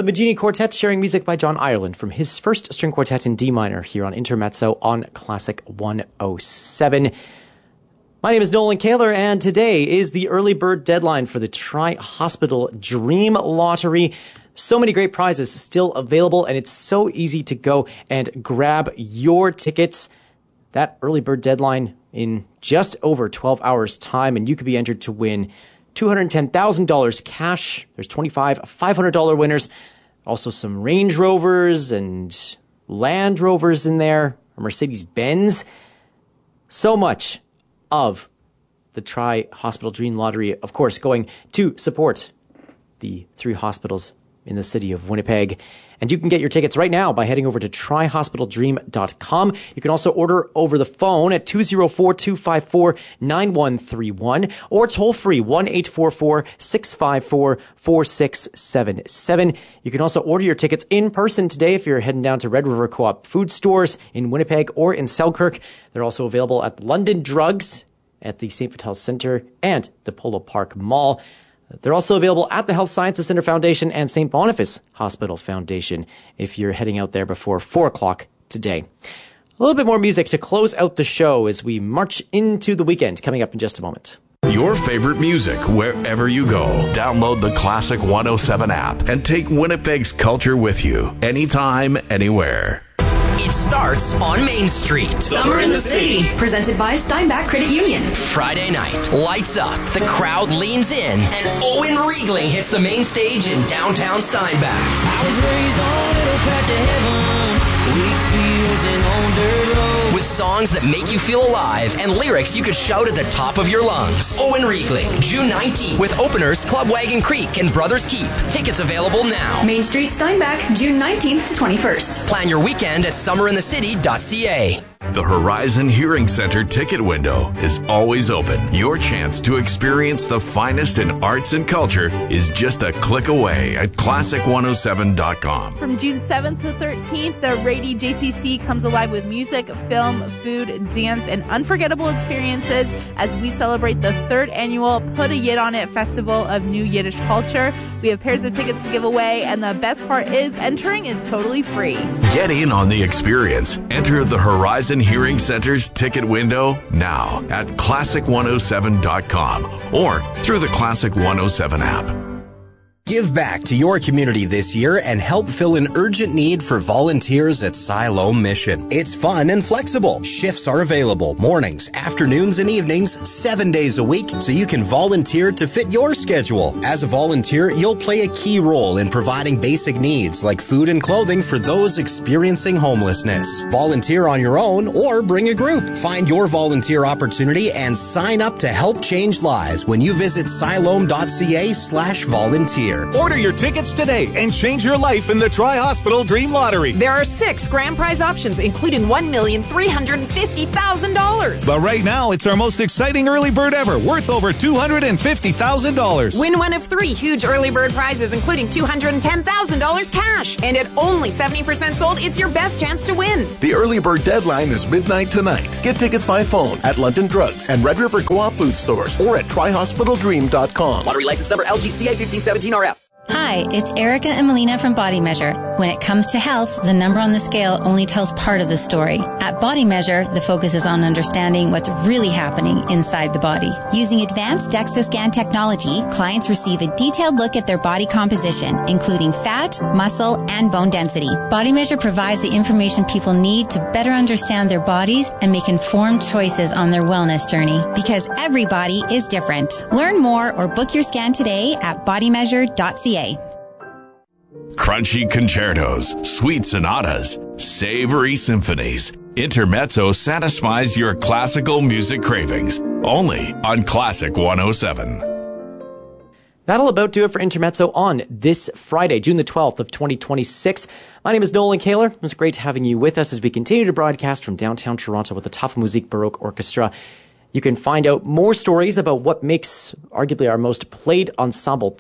The Magini Quartet sharing music by John Ireland from his first string quartet in D minor here on Intermezzo on Classic 107. My name is Nolan Kaler, and today is the early bird deadline for the Tri-Hospital Dream Lottery. So many great prizes still available, and it's so easy to go and grab your tickets. That early bird deadline in just over 12 hours' time, and you could be entered to win $210,000 cash. There's 25 $500 winners. Also some Range Rovers and Land Rovers in there, a Mercedes-Benz. So much of the Tri-Hospital Dream Lottery, of course, going to support the 3 hospitals in the city of Winnipeg. And you can get your tickets right now by heading over to trihospitaldream.com. You can also order over the phone at 204-254-9131 or toll free 1-844-654-4677. You can also order your tickets in person today if you're heading down to Red River Co-op food stores in Winnipeg or in Selkirk. They're also available at London Drugs, at the St. Vital Centre, and the Polo Park Mall. They're also available at the Health Sciences Center Foundation and St. Boniface Hospital Foundation if you're heading out there before 4 o'clock today. A little bit more music to close out the show as we march into the weekend, coming up in just a moment. Your favorite music wherever you go. Download the Classic 107 app and take Winnipeg's culture with you anytime, anywhere. It starts on Main Street. Summer in the City, presented by Steinbach Credit Union. Friday night, lights up, the crowd leans in, and Owen Riegling hits the main stage in downtown Steinbach. I was raised on a little patch of heaven, wheat fields and on dirt roads. With songs that make you feel alive and lyrics you could shout at the top of your lungs. Owen Riegling, June 19th, with openers Club Wagon Creek and Brothers Keep. Tickets available now. Main Street, Steinbach, June 19th to 21st. Plan your weekend at summerinthecity.ca. The Horizon Hearing Center ticket window is always open. Your chance to experience the finest in arts and culture is just a click away at classic107.com. From June 7th to 13th, the Rady JCC comes alive with music, film, food, dance, and unforgettable experiences as we celebrate the 3rd annual Put a Yid on It Festival of New Yiddish Culture. We have pairs of tickets to give away, and the best part is entering is totally free. Get in on the experience. Enter the Horizon Hearing Center's ticket window now at classic107.com or through the Classic 107 app. Give back to your community this year and help fill an urgent need for volunteers at Siloam Mission. It's fun and flexible. Shifts are available mornings, afternoons, and evenings, 7 days a week, so you can volunteer to fit your schedule. As a volunteer, you'll play a key role in providing basic needs like food and clothing for those experiencing homelessness. Volunteer on your own or bring a group. Find your volunteer opportunity and sign up to help change lives when you visit siloam.ca/volunteer. Order your tickets today and change your life in the Tri-Hospital Dream Lottery. There are 6 grand prize options, including $1,350,000. But right now, it's our most exciting early bird ever, worth over $250,000. Win one of 3 huge early bird prizes, including $210,000 cash. And at only 70% sold, it's your best chance to win. The early bird deadline is midnight tonight. Get tickets by phone at London Drugs and Red River Co-op food stores or at trihospitaldream.com. Lottery license number LGCA 1517RF. Hi, it's Erica and Melina from Body Measure. When it comes to health, the number on the scale only tells part of the story. At Body Measure, the focus is on understanding what's really happening inside the body. Using advanced DEXA scan technology, clients receive a detailed look at their body composition, including fat, muscle, and bone density. Body Measure provides the information people need to better understand their bodies and make informed choices on their wellness journey, because every body is different. Learn more or book your scan today at bodymeasure.ca. Crunchy concertos, sweet sonatas, savory symphonies. Intermezzo satisfies your classical music cravings. Only on Classic 107. That'll about do it for Intermezzo on this Friday, June the 12th of 2026. My name is Nolan Kaler. It was great having you with us as we continue to broadcast from downtown Toronto with the Tafa Musik Baroque Orchestra. You can find out more stories about what makes arguably our most played ensemble